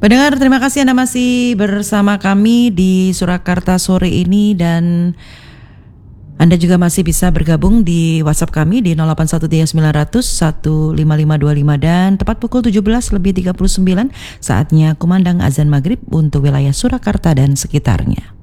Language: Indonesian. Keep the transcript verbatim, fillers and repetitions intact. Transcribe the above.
Pendengar, terima kasih Anda masih bersama kami di Surakarta sore ini, dan Anda juga masih bisa bergabung di WhatsApp kami di nol delapan satu tiga sembilan nol nol satu lima lima dua lima, dan tepat pukul tujuh belas lebih tiga puluh sembilan saatnya kumandang azan maghrib untuk wilayah Surakarta dan sekitarnya.